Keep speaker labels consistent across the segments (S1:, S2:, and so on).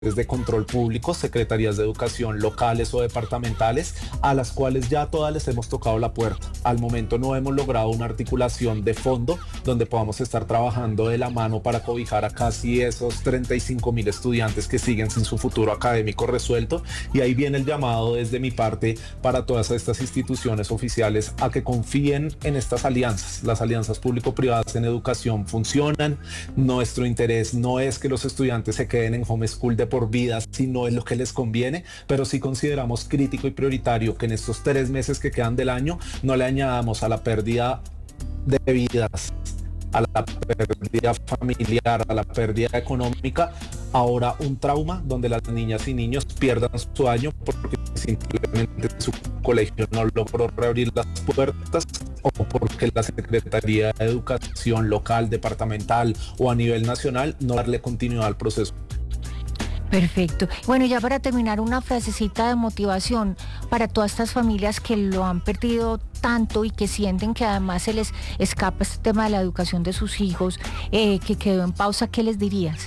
S1: de control público, secretarías de educación locales o departamentales, a las cuales ya todas les hemos tocado la puerta. Al momento no hemos logrado una articulación de fondo donde podamos estar trabajando de la mano para cobijar a casi esos 35.000 estudiantes que siguen sin su futuro académico resuelto, y ahí viene el llamado desde mi parte para todas estas instituciones oficiales a que confíen en estas alianzas. Las alianzas público-privadas en educación funcionan. Nuestro interés no es que los estudiantes se queden en homeschool de por vida, si no es lo que les conviene, pero sí consideramos crítico y prioritario que en estos 3 meses que quedan del año no le añadamos a la pérdida de vidas, a la pérdida familiar, a la pérdida económica, ahora un trauma donde las niñas y niños pierdan su año porque simplemente su colegio no logró reabrir las puertas, o porque la Secretaría de Educación local, departamental o a nivel nacional no darle continuidad al proceso.
S2: Perfecto. Bueno, ya para terminar, una frasecita de motivación para todas estas familias que lo han perdido tanto y que sienten que además se les escapa este tema de la educación de sus hijos, que quedó en pausa. ¿Qué les dirías?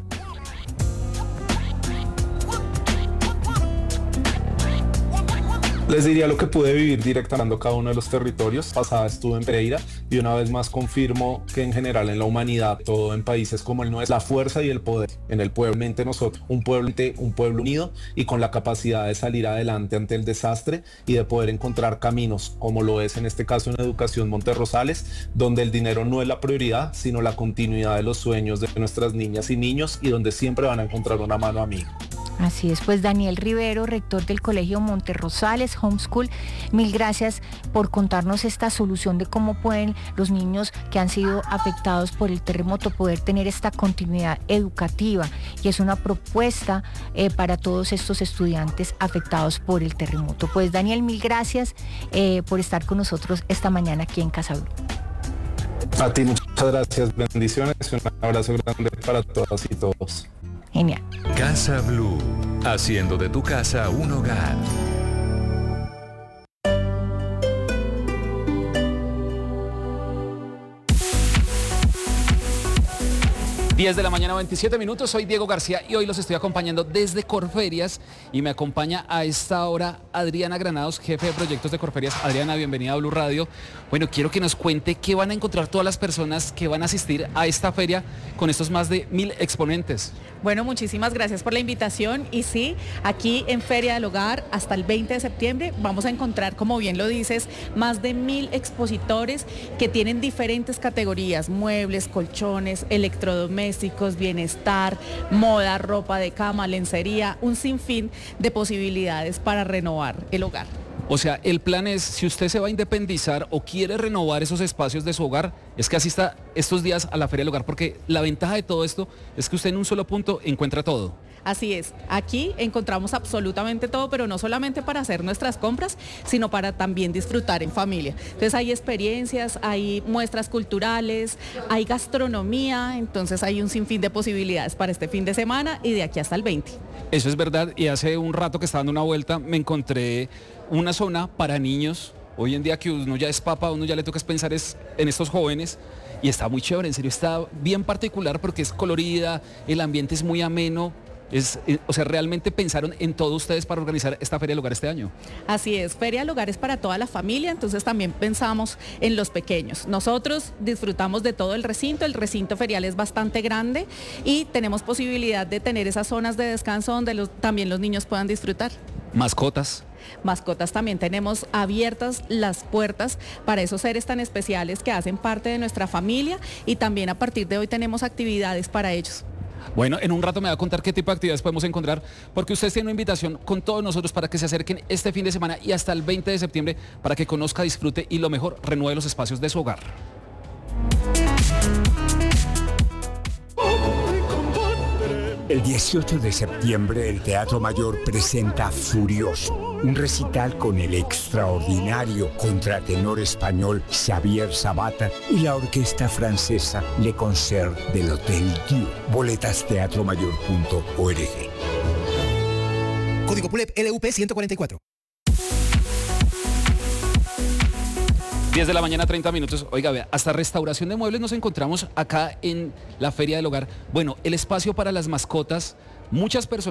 S1: Les diría lo que pude vivir directamente cada uno de los territorios. Pasada estuve en Pereira y una vez más confirmo que en general en la humanidad, todo en países como el nuestro, la fuerza y el poder en el pueblo, nosotros, un pueblo unido y con la capacidad de salir adelante ante el desastre y de poder encontrar caminos, como lo es en este caso en Educación Monterrosales, donde el dinero no es la prioridad, sino la continuidad de los sueños de nuestras niñas y niños, y donde siempre van a encontrar una mano amiga.
S2: Así es, pues Daniel Rivero, rector del Colegio Monterrosales Homeschool, mil gracias por contarnos esta solución de cómo pueden los niños que han sido afectados por el terremoto poder tener esta continuidad educativa, y es una propuesta para todos estos estudiantes afectados por el terremoto. Pues Daniel, mil gracias por estar con nosotros esta mañana aquí en Casa Blue.
S1: A ti muchas gracias, bendiciones y un abrazo grande para todas y todos.
S2: Genial.
S3: Casa Blue, haciendo de tu casa un hogar.
S4: 10 de la mañana, 27 minutos. Soy Diego García y hoy los estoy acompañando desde Corferias y me acompaña a esta hora Adriana Granados, jefe de proyectos de Corferias. Adriana, bienvenida a Blue Radio. Bueno, quiero que nos cuente qué van a encontrar todas las personas que van a asistir a esta feria con estos más de 1.000 exponentes.
S5: Bueno, muchísimas gracias por la invitación, y sí, aquí en Feria del Hogar hasta el 20 de septiembre vamos a encontrar, como bien lo dices, más de 1.000 expositores que tienen diferentes categorías: muebles, colchones, electrodomésticos, bienestar, moda, ropa de cama, lencería, un sinfín de posibilidades para renovar el hogar.
S4: O sea, el plan es, si usted se va a independizar o quiere renovar esos espacios de su hogar, es que asista estos días a la Feria del Hogar, porque la ventaja de todo esto es que usted en un solo punto encuentra todo.
S5: Así es, aquí encontramos absolutamente todo, pero no solamente para hacer nuestras compras, sino para también disfrutar en familia. Entonces hay experiencias, hay muestras culturales, hay gastronomía, entonces hay un sinfín de posibilidades para este fin de semana y de aquí hasta el 20.
S4: Eso es verdad, y hace un rato que estaba dando una vuelta me encontré una zona para niños. Hoy en día que uno ya es papá, uno ya le toca pensar en estos jóvenes, y está muy chévere, en serio, está bien particular porque es colorida, el ambiente es muy ameno. O sea, realmente pensaron en todos ustedes para organizar esta Feria del Hogar este año.
S5: Así es, Feria del Hogar es para toda la familia, entonces también pensamos en los pequeños. Nosotros disfrutamos de todo el recinto ferial es bastante grande y tenemos posibilidad de tener esas zonas de descanso donde también los niños puedan disfrutar.
S4: Mascotas
S5: También tenemos abiertas las puertas para esos seres tan especiales que hacen parte de nuestra familia, y también a partir de hoy tenemos actividades para ellos.
S4: Bueno, en un rato me va a contar qué tipo de actividades podemos encontrar, porque ustedes tienen una invitación con todos nosotros para que se acerquen este fin de semana y hasta el 20 de septiembre para que conozca, disfrute y lo mejor, renueve los espacios de su hogar.
S6: El 18 de septiembre el Teatro Mayor presenta Furioso, un recital con el extraordinario contratenor español Xavier Sabata y la orquesta francesa Le Concert del Hotel Dieu. Boletas teatromayor.org.
S7: Código PULEP LUP 144.
S4: 10 de la mañana, 30 minutos. Oiga, vea, hasta restauración de muebles nos encontramos acá en la Feria del Hogar. Bueno, el espacio para las mascotas, muchas personas